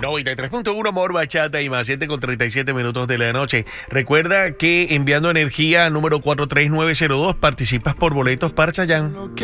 93.1 Amor, Bachata y más 7:37 de la noche. Recuerda que enviando energía al número 43902 participas por boletos para Chayanne.